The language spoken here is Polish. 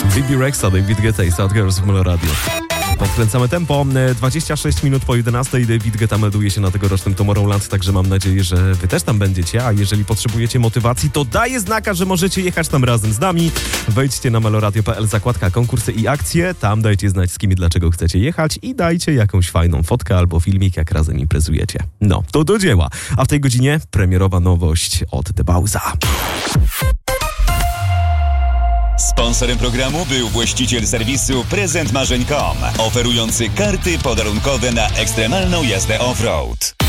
Bibi Rexa, David Guetta i Sad Girls w Melo Radio. Podkręcamy tempo. 26 minut po 11. David Guetta melduje się na tegorocznym Tomorrowland, także mam nadzieję, że wy też tam będziecie, a jeżeli potrzebujecie motywacji, to daję znaka, że możecie jechać tam razem z nami. Wejdźcie na meloradio.pl, zakładka konkursy i akcje, tam dajcie znać z kim i dlaczego chcecie jechać i dajcie jakąś fajną fotkę albo filmik, jak razem imprezujecie. No, to do dzieła. A w tej godzinie premierowa nowość od The Bauza. Sponsorem programu był właściciel serwisu prezentmarzeń.com, oferujący karty podarunkowe na ekstremalną jazdę off-road.